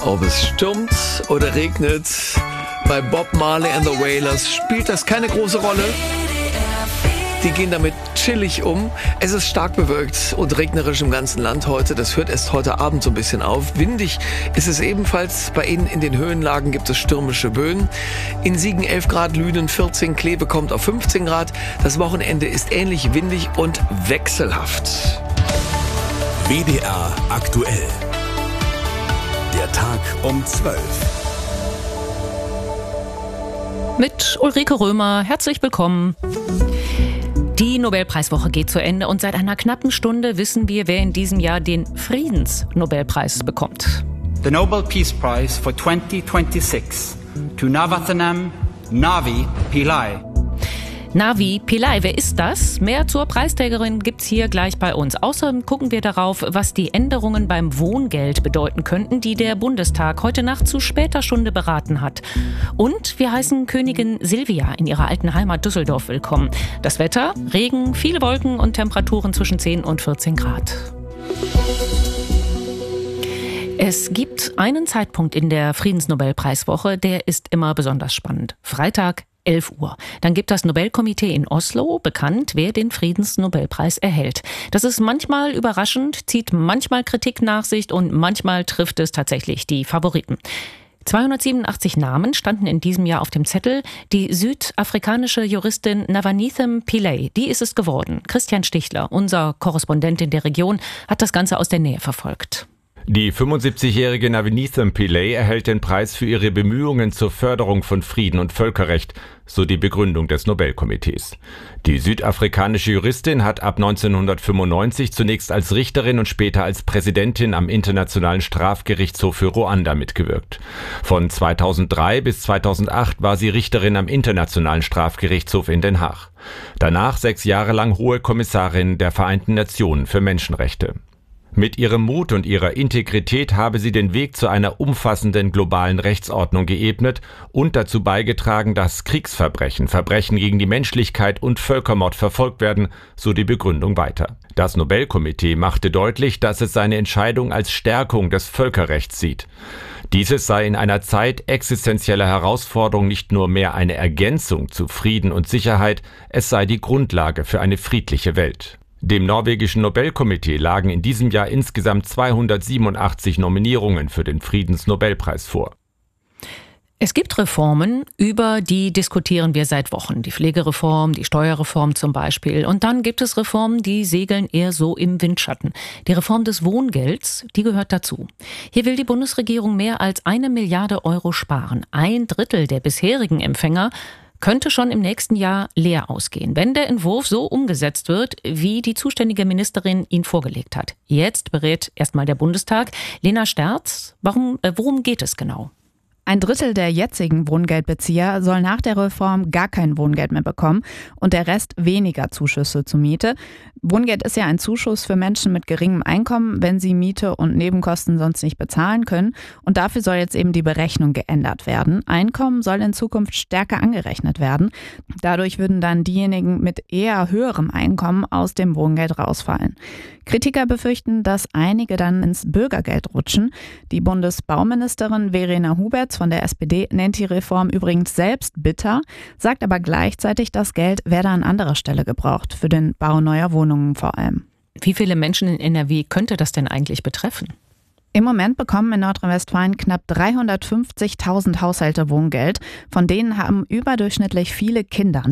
Ob es stürmt oder regnet, bei Bob Marley and the Wailers spielt das keine große Rolle. Die gehen damit chillig um. Es ist stark bewölkt und regnerisch im ganzen Land heute. Das hört erst heute Abend so ein bisschen auf. Windig ist es ebenfalls. Bei Ihnen in den Höhenlagen gibt es stürmische Böen. In Siegen 11 Grad, Lünen 14, Kleve kommt auf 15 Grad. Das Wochenende ist ähnlich windig und wechselhaft. WDR aktuell. Der Tag um 12. Mit Ulrike Römer, herzlich willkommen. Die Nobelpreiswoche geht zu Ende und seit einer knappen Stunde wissen wir, wer in diesem Jahr den Friedensnobelpreis bekommt. The Nobel Peace Prize for 2026 to Navathanam Navi Pillai. Navi Pillai, wer ist das? Mehr zur Preisträgerin gibt's hier gleich bei uns. Außerdem gucken wir darauf, was die Änderungen beim Wohngeld bedeuten könnten, die der Bundestag heute Nacht zu später Stunde beraten hat. Und wir heißen Königin Silvia in ihrer alten Heimat Düsseldorf willkommen. Das Wetter, Regen, viele Wolken und Temperaturen zwischen 10 und 14 Grad. Es gibt einen Zeitpunkt in der Friedensnobelpreiswoche, der ist immer besonders spannend. Freitag, 11 Uhr. Dann gibt das Nobelkomitee in Oslo bekannt, wer den Friedensnobelpreis erhält. Das ist manchmal überraschend, zieht manchmal Kritik nach sich und manchmal trifft es tatsächlich die Favoriten. 287 Namen standen in diesem Jahr auf dem Zettel. Die südafrikanische Juristin Navanithem Pillay, die ist es geworden. Christian Stichler, unser Korrespondent in der Region, hat das Ganze aus der Nähe verfolgt. Die 75-jährige Navanithem Pillay erhält den Preis für ihre Bemühungen zur Förderung von Frieden und Völkerrecht, so die Begründung des Nobelkomitees. Die südafrikanische Juristin hat ab 1995 zunächst als Richterin und später als Präsidentin am Internationalen Strafgerichtshof für Ruanda mitgewirkt. Von 2003 bis 2008 war sie Richterin am Internationalen Strafgerichtshof in Den Haag. Danach 6 Jahre lang Hohe Kommissarin der Vereinten Nationen für Menschenrechte. Mit ihrem Mut und ihrer Integrität habe sie den Weg zu einer umfassenden globalen Rechtsordnung geebnet und dazu beigetragen, dass Kriegsverbrechen, Verbrechen gegen die Menschlichkeit und Völkermord verfolgt werden, so die Begründung weiter. Das Nobelkomitee machte deutlich, dass es seine Entscheidung als Stärkung des Völkerrechts sieht. Dieses sei in einer Zeit existenzieller Herausforderung nicht nur mehr eine Ergänzung zu Frieden und Sicherheit, es sei die Grundlage für eine friedliche Welt. Dem norwegischen Nobelkomitee lagen in diesem Jahr insgesamt 287 Nominierungen für den Friedensnobelpreis vor. Es gibt Reformen, über die diskutieren wir seit Wochen. Die Pflegereform, die Steuerreform zum Beispiel. Und dann gibt es Reformen, die segeln eher so im Windschatten. Die Reform des Wohngelds, die gehört dazu. Hier will die Bundesregierung mehr als 1 Milliarde Euro sparen. 1/3 der bisherigen Empfänger könnte schon im nächsten Jahr leer ausgehen, wenn der Entwurf so umgesetzt wird, wie die zuständige Ministerin ihn vorgelegt hat. Jetzt berät erstmal der Bundestag. Lena Sterz, worum geht es genau? 1/3 der jetzigen Wohngeldbezieher soll nach der Reform gar kein Wohngeld mehr bekommen und der Rest weniger Zuschüsse zur Miete. Wohngeld ist ja ein Zuschuss für Menschen mit geringem Einkommen, wenn sie Miete und Nebenkosten sonst nicht bezahlen können. Und dafür soll jetzt eben die Berechnung geändert werden. Einkommen soll in Zukunft stärker angerechnet werden. Dadurch würden dann diejenigen mit eher höherem Einkommen aus dem Wohngeld rausfallen. Kritiker befürchten, dass einige dann ins Bürgergeld rutschen. Die Bundesbauministerin Verena Huberts von der SPD nennt die Reform übrigens selbst bitter, sagt aber gleichzeitig, das Geld werde an anderer Stelle gebraucht, für den Bau neuer Wohnungen vor allem. Wie viele Menschen in NRW könnte das denn eigentlich betreffen? Im Moment bekommen in Nordrhein-Westfalen knapp 350.000 Haushalte Wohngeld. Von denen haben überdurchschnittlich viele Kinder.